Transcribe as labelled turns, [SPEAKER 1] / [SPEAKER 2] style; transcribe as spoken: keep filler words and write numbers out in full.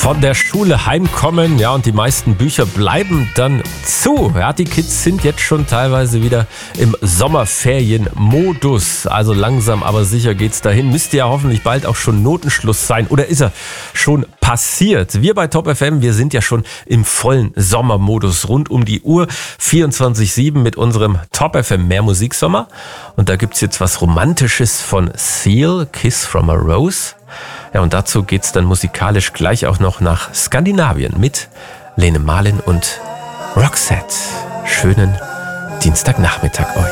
[SPEAKER 1] von der Schule heimkommen, ja, und die meisten Bücher bleiben dann zu. Ja, die Kids sind jetzt schon teilweise wieder im Sommerferienmodus. Also langsam aber sicher geht's dahin. Müsste ja hoffentlich bald auch schon Notenschluss sein. Oder ist er schon passiert? Wir bei Top F M, wir sind ja schon im vollen Sommermodus rund um die Uhr. vierundzwanzig sieben mit unserem Top F M Mehr Musiksommer. Und da gibt's jetzt was Romantisches von Seal, Kiss from a Rose. Ja, und dazu geht's dann musikalisch gleich auch noch nach Skandinavien mit Lene Marlin und Roxette. Schönen Dienstagnachmittag euch.